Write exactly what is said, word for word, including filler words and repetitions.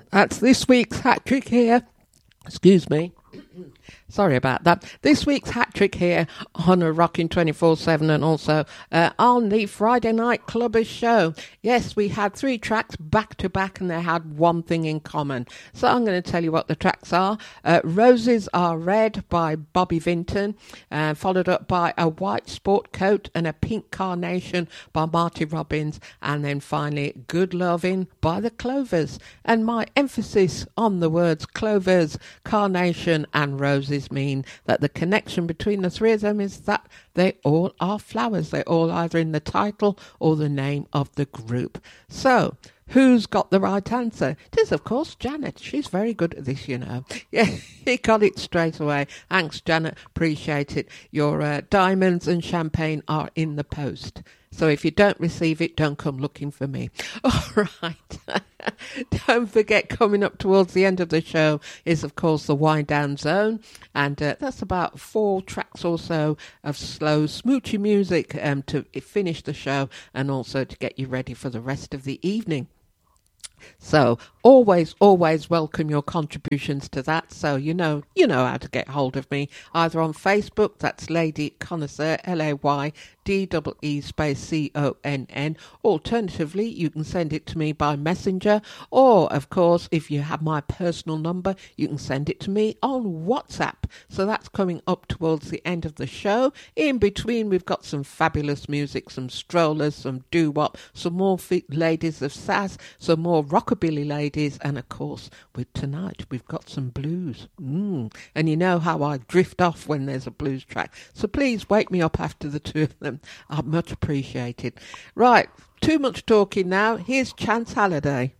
That's this week's hat trick here. Excuse me. Sorry about that. This week's hat trick here on a Rockin' twenty-four seven and also uh, on the Friday Night Clubbers show. Yes, we had three tracks back to back and they had one thing in common. So I'm going to tell you what the tracks are. Uh, Roses Are Red by Bobby Vinton, uh, followed up by A White Sport Coat and a Pink Carnation by Marty Robbins, and then finally Good Lovin' by the Clovers. And my emphasis on the words Clovers, Carnation and Roses mean that the connection between the three of them is that they all are flowers. They're all either in the title or the name of the group. So, who's got the right answer? It is, of course, Janet. She's very good at this, you know. Yeah, he got it straight away. Thanks, Janet. Appreciate it. Your uh, diamonds and champagne are in the post. So if you don't receive it, don't come looking for me. All right. Don't forget, coming up towards the end of the show is, of course, the Wind Down Zone. And uh, that's about four tracks or so of slow, smoochy music um, to finish the show and also to get you ready for the rest of the evening. So always, always welcome your contributions to that. So you know, you know how to get hold of me, either on Facebook, that's Lady Connoisseur, L A Y D E E space C O N N. Alternatively, you can send it to me by Messenger, or of course, if you have my personal number, you can send it to me on WhatsApp. So that's coming up towards the end of the show. In between, we've got some fabulous music, some strollers, some doo-wop, some more f- ladies of sass, some more rockabilly ladies, and of course, with tonight, we've got some blues. Mm. And you know how I drift off when there's a blues track. So please wake me up after the two of them. I'd much appreciate it. Right, too much talking now. Here's Chance Halliday.